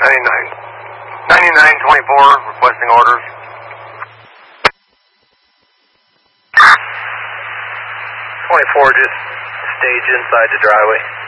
9924, requesting orders. 24, just stage inside the driveway.